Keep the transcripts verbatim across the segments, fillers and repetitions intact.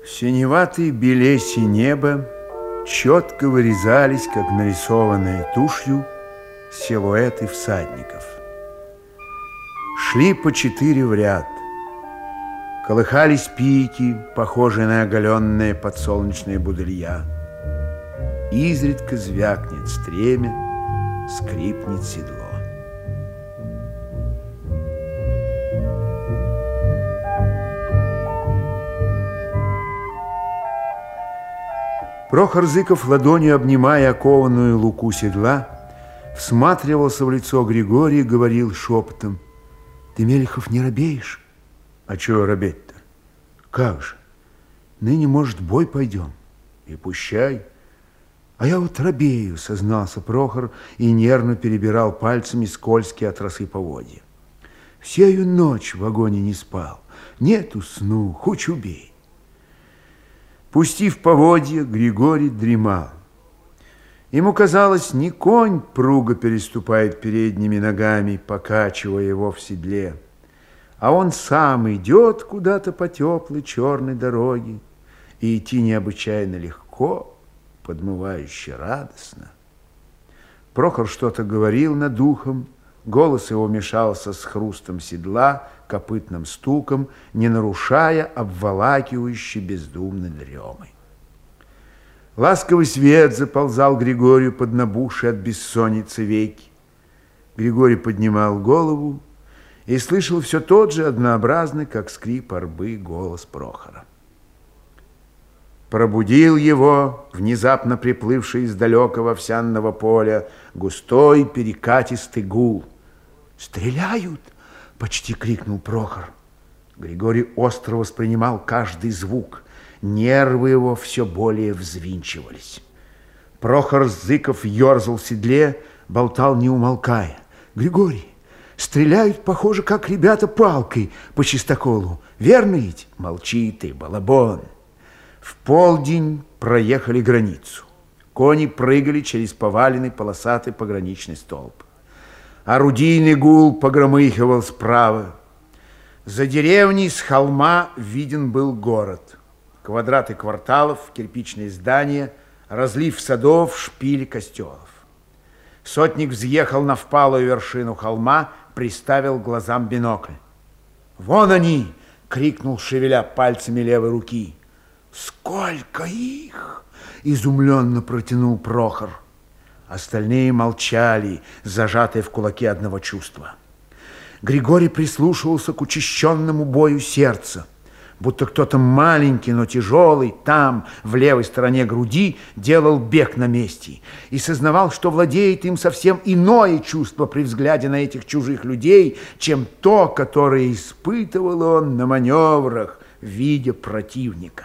В синеватой белесе неба четко вырезались, как нарисованные тушью, силуэты всадников. Шли по четыре в ряд. Колыхались пики, похожие на оголенные подсолнечные будылья. Изредка звякнет стремя, скрипнет седло. Прохор Зыков, ладонью обнимая окованную луку седла, всматривался в лицо Григория и говорил шепотом: «Ты, Мелехов, не робеешь?» «А чего робеть-то? Как же? Ныне, может, бой пойдем? И пущай». «А я вот робею», — сознался Прохор и нервно перебирал пальцами скользкие от росы поводья. «Всею ночь в вагоне не спал. Нету сну, хоть убей». Пустив поводья, Григорий дремал. Ему казалось, не конь пруго переступает передними ногами, покачивая его в седле, а он сам идет куда-то по теплой черной дороге, и идти необычайно легко, подмывающе радостно. Прохор что-то говорил над ухом, голос его мешался с хрустом седла, копытным стуком, не нарушая обволакивающей бездумной дремы. Ласковый свет заползал Григорию под набухшие от бессонницы веки. Григорий поднимал голову и слышал все тот же однообразный, как скрип арбы, голос Прохора. Пробудил его внезапно приплывший из далекого овсяного поля густой перекатистый гул. «Стреляют!» — почти крикнул Прохор. Григорий остро воспринимал каждый звук. Нервы его все более взвинчивались. Прохор Зыков ерзал в седле, болтал не умолкая. «Григорий, стреляют, похоже, как ребята палкой по чистоколу. Верно ведь?» «Молчи ты, балабон!» В полдень проехали границу. Кони прыгали через поваленный полосатый пограничный столб. Орудийный гул погромыхивал справа. За деревней с холма виден был город. Квадраты кварталов, кирпичные здания, разлив садов, шпили костелов. Сотник взъехал на впалую вершину холма, приставил глазам бинокль. «Вон они!» — крикнул, шевеля пальцами левой руки. «Сколько их!» — изумленно протянул Прохор. Остальные молчали, зажатые в кулаке одного чувства. Григорий прислушивался к учащенному бою сердца, будто кто-то маленький, но тяжелый там, в левой стороне груди, делал бег на месте и сознавал, что владеет им совсем иное чувство при взгляде на этих чужих людей, чем то, которое испытывал он на маневрах, видя противника.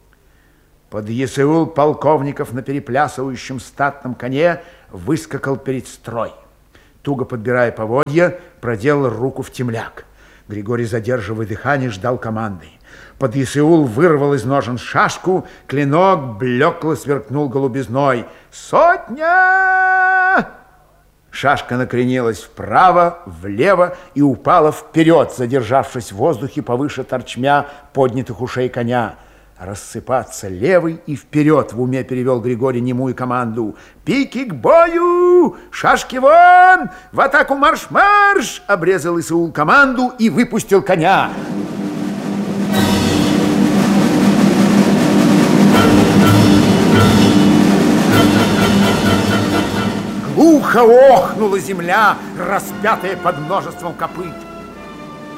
Подъясаул полковников на переплясывающем статном коне выскакал перед строй. Туго подбирая поводья, проделал руку в темляк. Григорий, задерживая дыхание, ждал команды. Подъясаул вырвал из ножен шашку, клинок блекло сверкнул голубизной. «Сотня!» Шашка накренилась вправо, влево и упала вперед, задержавшись в воздухе повыше торчмя поднятых ушей коня. «Рассыпаться левый и вперед!» — в уме перевел Григорий немую команду. «Пики к бою! Шашки вон! В атаку марш-марш!» — обрезал Исаул команду и выпустил коня. Глухо охнула земля, распятая под множеством копыт.